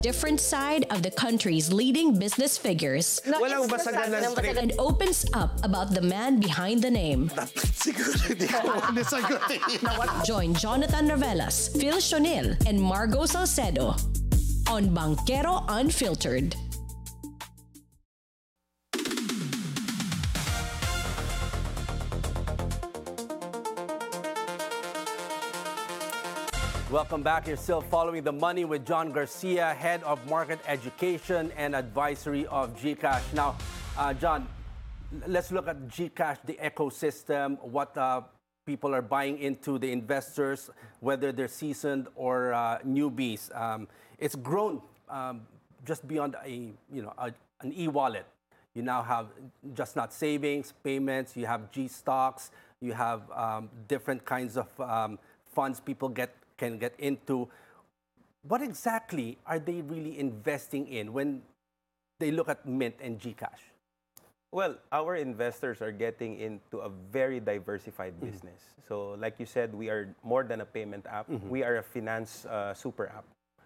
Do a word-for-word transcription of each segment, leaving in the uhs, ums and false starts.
different side of the country's leading business figures Walang basagan ng street. and opens up about the man behind the name. Siguro hindi ko nisagot. Join Jonathan Ravelas, Phil Shonil, and Margo Salcedo on Banquero Unfiltered. Welcome back. You're still following The Money with John Garcia, Head of Market Education and Advisory of GCash. Now, uh, John, let's look at GCash, the ecosystem, what uh, people are buying into, the investors, whether they're seasoned or uh, newbies. Um, it's grown um, just beyond a, you know, a, an e-wallet. You now have just not savings, payments, you have G stocks, you have um, different kinds of um, funds people get can get into. What exactly are they really investing in when they look at Mint and GCash? Well, our investors are getting into a very diversified Mm-hmm. business. So like you said, we are more than a payment app. Mm-hmm. We are a finance uh, super app.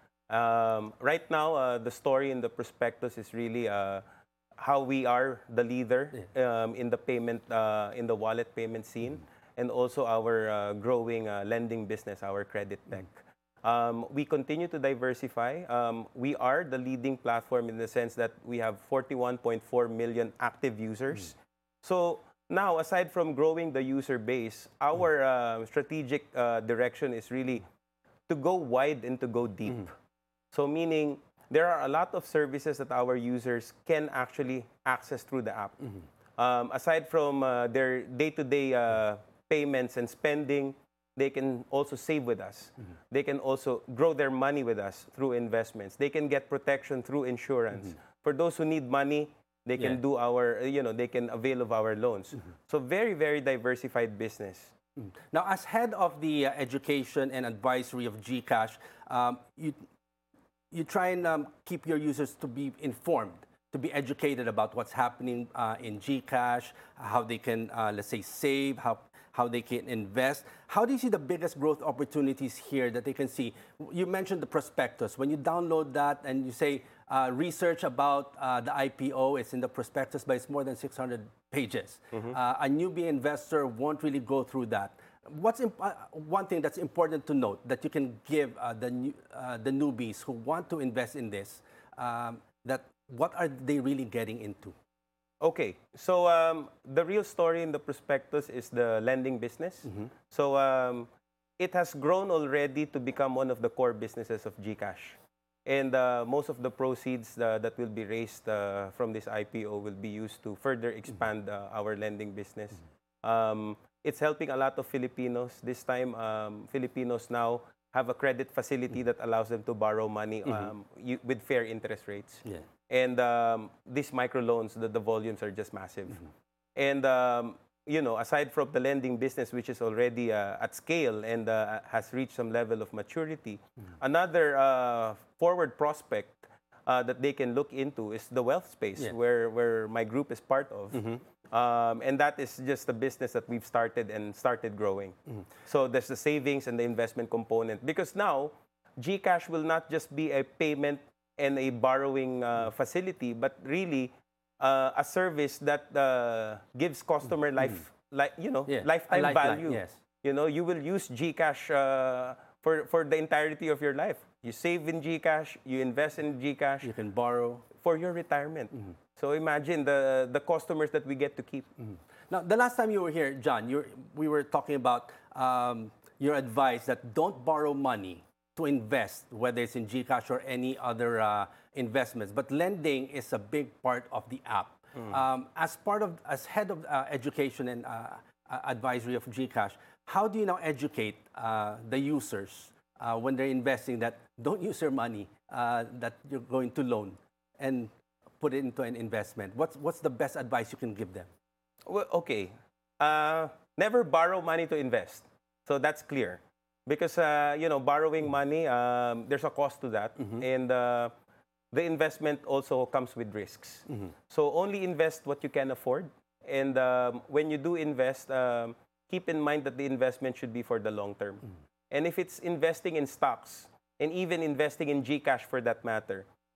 Um, right now, uh, the story in the prospectus is really uh, how we are the leader um, in the payment, uh, in the wallet payment scene. Mm-hmm. And also our uh, growing uh, lending business, our credit tech. Um, we continue to diversify. Um, we are the leading platform in the sense that we have forty-one point four million active users. So now, aside from growing the user base, our uh, strategic uh, direction is really to go wide and to go deep. So meaning, there are a lot of services that our users can actually access through the app. Um, aside from uh, their day-to-day uh, payments and spending, they can also save with us. Mm-hmm. They can also grow their money with us through investments. They can get protection through insurance. Mm-hmm. For those who need money, they can Yeah. do our, you know, they can avail of our loans. Mm-hmm. So very, very diversified business. Now, as head of the uh, education and advisory of GCash, um, you, you try and um, keep your users to be informed, to be educated about what's happening uh, in GCash, how they can, uh, let's say, save, how, how they can invest. How do you see the biggest growth opportunities here that they can see? You mentioned the prospectus. When you download that and you say uh, research about uh, the I P O, it's in the prospectus, but it's more than six hundred pages. Uh, a newbie investor won't really go through that. What's imp- uh, one thing that's important to note that you can give uh, the, new, uh, the newbies who want to invest in this, um, that what are they really getting into? Okay, so um, the real story in the prospectus is the lending business. So um, it has grown already to become one of the core businesses of GCash. And uh, most of the proceeds uh, that will be raised uh, from this I P O will be used to further expand uh, our lending business. Um, it's helping a lot of Filipinos. This time, um, Filipinos now have a credit facility that allows them to borrow money um, you, with fair interest rates. Yeah. And um, these microloans, the, the volumes are just massive. And, um, you know, aside from the lending business, which is already uh, at scale and uh, has reached some level of maturity, another uh, forward prospect uh, that they can look into is the wealth space, Yeah. where, where my group is part of. Um, and that is just a business that we've started and started growing. So there's the savings and the investment component. Because now, GCash will not just be a payment and a borrowing uh, facility, but really uh, a service that uh, gives customer life, like you know, Yeah, a lifetime lifeline, value. yes. You know, you will use GCash uh, for for the entirety of your life. You save in GCash, you invest in GCash You can borrow. for your retirement. So imagine the the customers that we get to keep. Now, the last time you were here, John, you we were talking about um, your advice that don't borrow money to invest, whether it's in GCash or any other uh, investments. But lending is a big part of the app. Um, as part of, as head of uh, education and uh, uh, advisory of GCash, how do you now educate uh, the users uh, when they're investing that don't use your money uh, that you're going to loan and put it into an investment? What's, what's the best advice you can give them? Well, okay. Uh, never borrow money to invest. So that's clear. Because, uh, you know, borrowing money, um, there's a cost to that. And uh, the investment also comes with risks. So only invest what you can afford. And um, when you do invest, um, keep in mind that the investment should be for the long term. And if it's investing in stocks, and even investing in GCash for that matter.